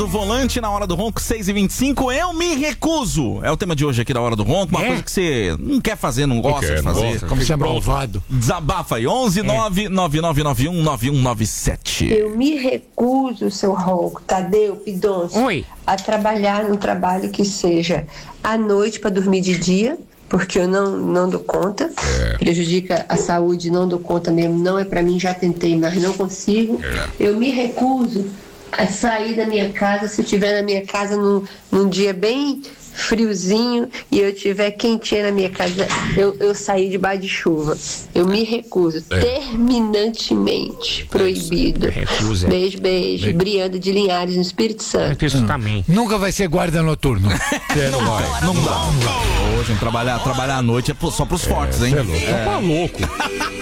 Do volante na hora do ronco, 6h25, eu me recuso. É o tema de hoje aqui da hora do ronco. Uma coisa que você não quer fazer, não gosta de fazer. Como você é malvado. Desabafa aí, 11-99991-9197. Eu me recuso, seu ronco, Tadeu Pidoncio, Oi. a trabalhar num trabalho que seja à noite para dormir de dia, porque eu não dou conta, prejudica a saúde, não dou conta mesmo, não é para mim, já tentei, mas não consigo. Eu me recuso a sair da minha casa, se eu estiver na minha casa num dia bem friozinho e eu estiver quentinha na minha casa, eu sair debaixo de chuva. Eu me recuso, terminantemente proibido. Beijo, beijo. Brianda de Linhares, no Espírito Santo. Isso também. Nunca vai ser guarda noturno. Não dá. Hoje, trabalhar à noite é só pros fortes, hein? Tá louco.